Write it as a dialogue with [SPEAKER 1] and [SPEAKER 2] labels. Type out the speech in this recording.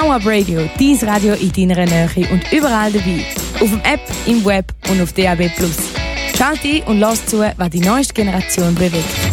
[SPEAKER 1] Now-Up Radio, dein Radio in deiner Nähe und überall dabei. Auf dem App, im Web und auf DAB+. Schalte ein und lass zu, was die neueste Generation bewegt.